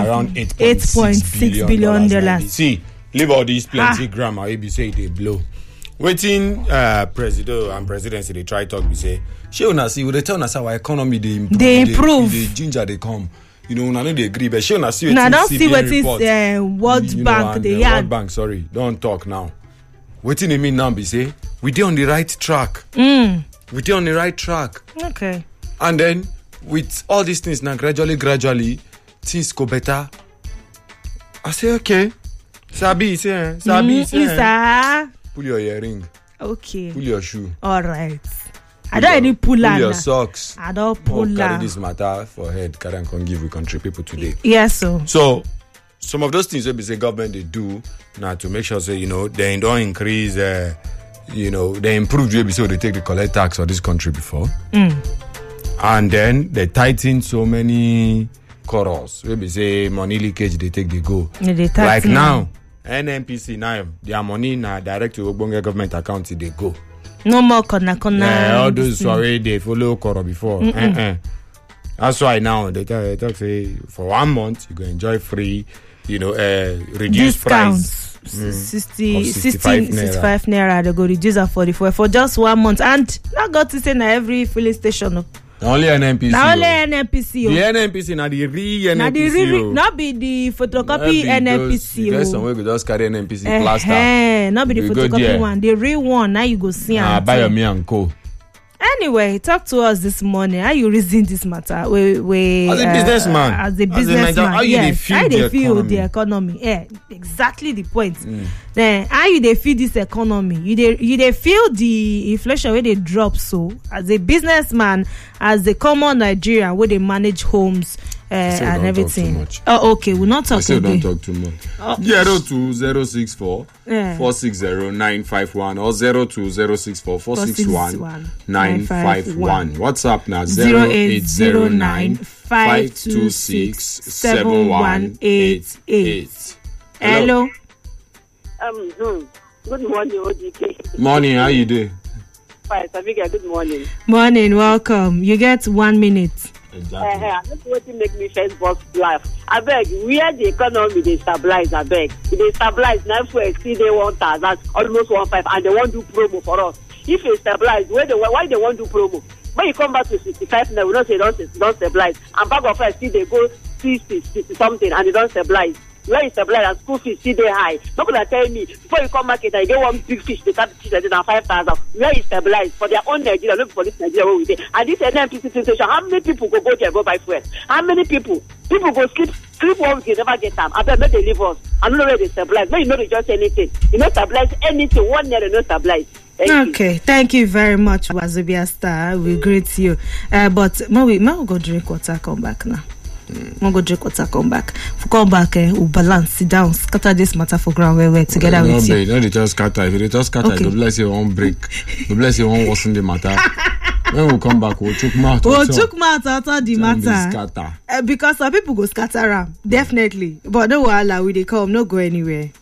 around $8.6 billion. See, leave all these plenty grammar. Maybe say they blow. Waiting, president and presidency they try talk. We say, she wanna see. They tell us our economy they improve. They ginger they come. You know, I know they agree, but she wanna see. Now don't see what is World Bank. World Bank. Sorry, don't talk now. Waiting they mean now. Be say we dey on the right track. We dey on the right track. Okay. And then with all these things now, gradually, things go better. I say okay. Sabi say. Pull your earring. Okay. Pull your shoe. All right. I don't any pull on. Pull your socks. I don't pull carry this matter for head. Carry and come give we country people today. Yes, so. So some of those things we say government they do now to make sure say they don't increase. They improve maybe so they take the collect tax for this country before. And then they tighten so many corals. Maybe say money leakage they take they go. Like now. NNPC now their money now direct to Ogbonge government account they go. No more corner. All those sorry they follow Koro before. That's why now they talk say for 1 month you go enjoy free, reduced price. 65 naira they go reduce at 44 for just 1 month, and not got to say na every filling station. Only NNPC. Now only NNPC. The NNPC now the real NNPC. Not be the photocopy NNPC. You guys somewhere go just carry NNPC plaster. Not be the photocopy one. The real one. Now you go see. Buy your me and co. Anyway, talk to us this morning. How you reason this matter? As a businessman. As a businessman. How you feel the economy? Yeah, exactly the point. Then how you they feel this economy? You they feel the inflation where they drop. So as a businessman, as a common Nigerian where they manage homes and everything. Oh, okay. We'll not talk. Don't talk too much. 02064 460 951 or 02064 461 951. WhatsApp now 0809 526 7188. Hello. Good morning, OGK. Morning, how you doing? Fine, Sabika, good morning. Morning, welcome. You get 1 minute. Exactly. That's what make me first box laugh. I beg, where the economy they stabilize, I beg. They stabilize now for see they want us, that's almost 1.5, and they want to do promo for us. If they stabilize, why they want to do promo? When you come back to 65 now, we don't say don't stabilize. And back of us, see they go 60 something, and they don't stabilize. Where you stabilize and school fees see they high. Nobody tell me before you come market and you get one big fish, they start to teach them 5,000. Where you stabilize for their own Nigeria, not for this Nigeria where we did. And this NNPC station, how many people go there go buy fuel? How many people go sleep 1 week, never get time. I bet they leave us. I don't know where they stabilize. No, you know they just anything. You know stabilize anything. 1 year they don't stabilize. Thank you very much, Wazobia Star. We greet you. But we go drink water, come back now. Go drink water, come back. Come back, we'll balance, sit down, scatter this matter for ground where we're together with you. No, they just scatter. If they just scatter, the bless you won't break. The bless you won't worsen the matter. When we come back, we'll took mouth. Out of the matter. Because some people go scatter around, definitely. But no, we they come, no go anywhere.